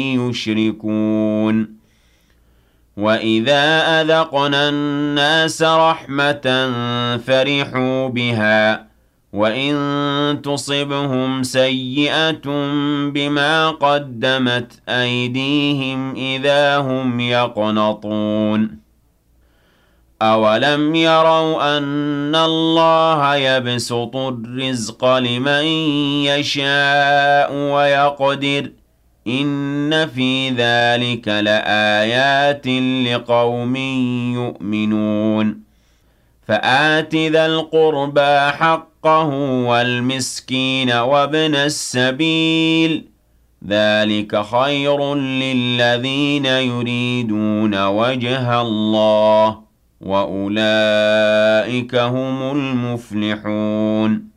يشركون وإذا أذقنا الناس رحمة فرحوا بها وإن تصبهم سيئة بما قدمت أيديهم إذا هم يقنطون أولم يروا أن الله يبسط الرزق لمن يشاء ويقدر إن في ذلك لآيات لقوم يؤمنون فآت ذا القربى حقه والمسكين وابن السبيل ذلك خير للذين يريدون وجه الله وأولئك هم المفلحون